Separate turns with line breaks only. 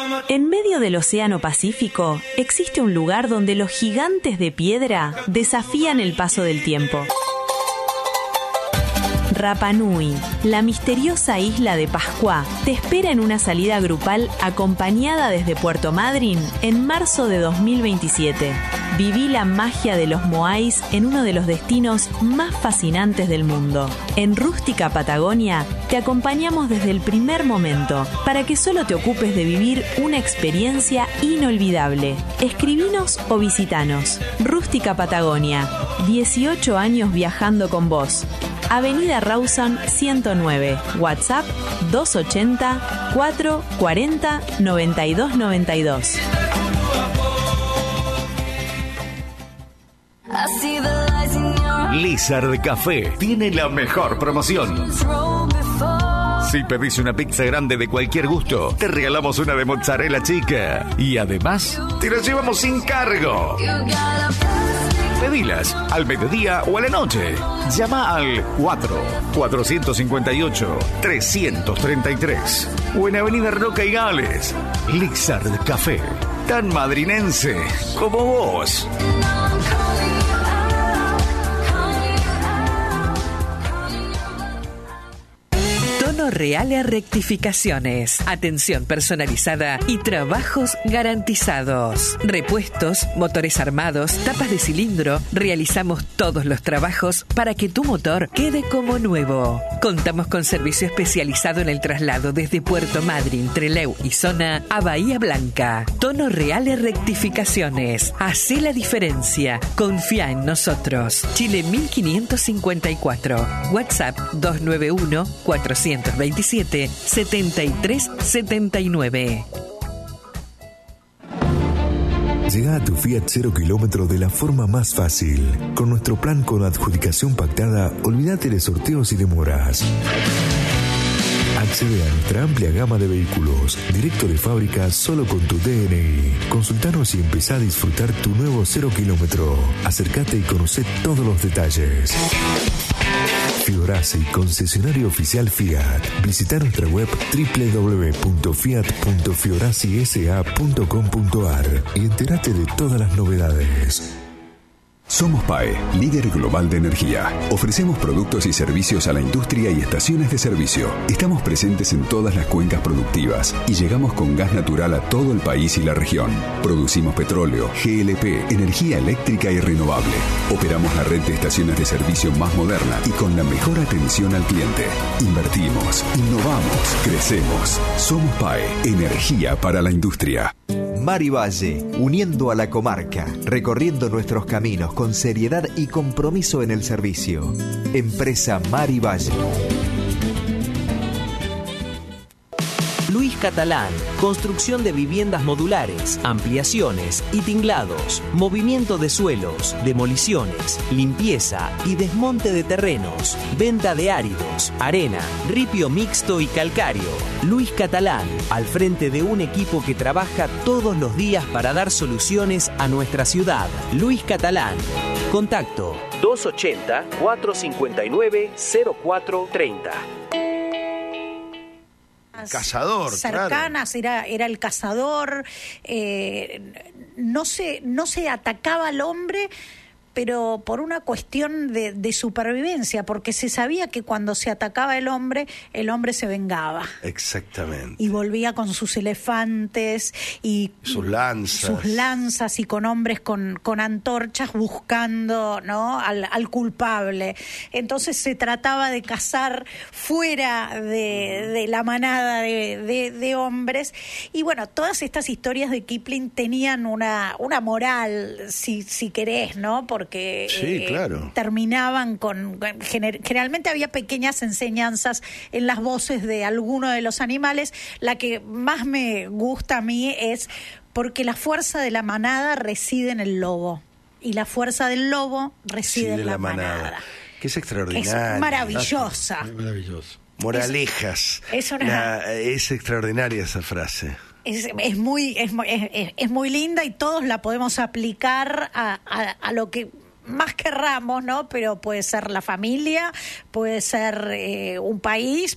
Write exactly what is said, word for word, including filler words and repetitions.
En medio del Océano Pacífico existe un lugar donde los gigantes de piedra desafían el paso del tiempo. Rapa Nui, la misteriosa isla de Pascua, te espera en una salida grupal acompañada desde Puerto Madryn en marzo de dos mil veintisiete. Viví la magia de los moais en uno de los destinos más fascinantes del mundo. En Rústica Patagonia te acompañamos desde el primer momento para que solo te ocupes de vivir una experiencia inolvidable. Escribinos o visitanos. Rústica Patagonia, dieciocho años viajando con vos. Avenida Rawson ciento nueve, WhatsApp dos ochenta, cuatro cuarenta, noventa y dos noventa y dos.
Lizard Café tiene la mejor promoción. Si pedís una pizza grande de cualquier gusto, te regalamos una de mozzarella chica. Y además, te la llevamos sin cargo. Pedilas al mediodía o a la noche. Llama al cuatro, cuatro cinco ocho, tres tres tres o en Avenida Roca y Gales. Lizard Café, tan madrinense como vos.
Reales Rectificaciones, atención personalizada y trabajos garantizados. Repuestos, motores armados, tapas de cilindro. Realizamos todos los trabajos para que tu motor quede como nuevo. Contamos con servicio especializado en el traslado desde Puerto Madryn, Trelew y zona a Bahía Blanca. Tono Reales Rectificaciones. Hacé la diferencia. Confía en nosotros. Chile mil quinientos cincuenta y cuatro. WhatsApp dos nueve uno, cuatrocientos veintisiete, setenta y tres setenta y nueve.
Llega a tu Fiat cero kilómetro de la forma más fácil. Con nuestro plan con adjudicación pactada, olvídate de sorteos y demoras. Accede a nuestra amplia gama de vehículos, directo de fábrica solo con tu D N I. Consultanos y empezá a disfrutar tu nuevo cero kilómetro. Acércate y conocé todos los detalles. Fiorasi, concesionario oficial Fiat. Visita nuestra web doble u doble u doble u punto fiat punto fiorasi s a punto com punto a r y entérate de todas las novedades.
Somos P A E, líder global de energía. Ofrecemos productos y servicios a la industria y estaciones de servicio. Estamos presentes en todas las cuencas productivas y llegamos con gas natural a todo el país y la región. Producimos petróleo, G L P, energía eléctrica y renovable. Operamos la red de estaciones de servicio más moderna y con la mejor atención al cliente. Invertimos, innovamos, crecemos. Somos P A E, energía para la industria.
Mari Valle, uniendo a la comarca, recorriendo nuestros caminos con seriedad y compromiso en el servicio. Empresa Mari Valle.
Luis Catalán, construcción de viviendas modulares, ampliaciones y tinglados, movimiento de suelos, demoliciones, limpieza y desmonte de terrenos, venta de áridos, arena, ripio mixto y calcáreo. Luis Catalán, al frente de un equipo que trabaja todos los días para dar soluciones a nuestra ciudad. Luis Catalán. Contacto dos ochenta, cuatrocientos cincuenta y nueve, cero cuatro treinta.
Cazador,
cercanas,
claro.
era, era el cazador, eh, no se, no se atacaba al hombre, pero por una cuestión de, de supervivencia, porque se sabía que cuando se atacaba el hombre, el hombre se vengaba.
Exactamente.
Y volvía con sus elefantes y
sus lanzas.
Sus lanzas y con hombres con, con antorchas buscando, ¿no?, al, al culpable. Entonces se trataba de cazar fuera de, de la manada de, de, de hombres. Y bueno, todas estas historias de Kipling tenían una, una moral, si, si querés, ¿no? Porque que
sí, claro.
eh, terminaban con... Gener, generalmente había pequeñas enseñanzas en las voces de alguno de los animales. La que más me gusta a mí es porque la fuerza de la manada reside en el lobo y la fuerza del lobo reside sí, en la, la manada. manada.
Que es extraordinaria.
Es maravillosa.
Es maravilloso. Moralejas.
Es, es, una...
la, es extraordinaria esa frase.
Es, es muy es, es, es muy linda y todos la podemos aplicar a, a, a lo que más querramos, ¿no? Pero puede ser la familia, puede ser eh, un país,